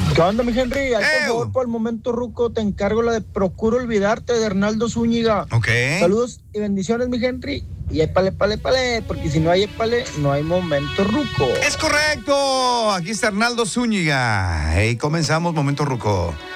¿Qué onda, mi Henry? Ay, por favor, por el momento, ruco, te encargo la de Procuro Olvidarte de Hernaldo Zúñiga. Ok. Saludos y bendiciones, mi Henry. Y épale, porque si no hay épale, no hay momento, ruco. Es correcto. Aquí está Hernaldo Zúñiga. Hey, comenzamos Momento Ruco.